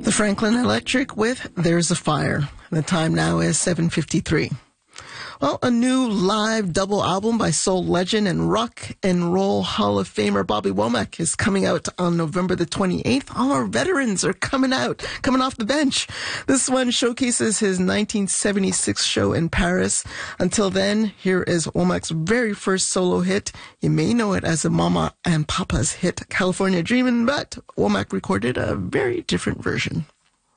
The Franklin Electric with There's a Fire. The time now is 7:53. Well, a new live double album by soul legend and rock and roll Hall of Famer Bobby Womack is coming out on November the 28th. All our veterans are coming off the bench. This one showcases his 1976 show in Paris. Until then, here is Womack's very first solo hit. You may know it as the Mama and Papa's hit, California Dreamin', but Womack recorded a very different version.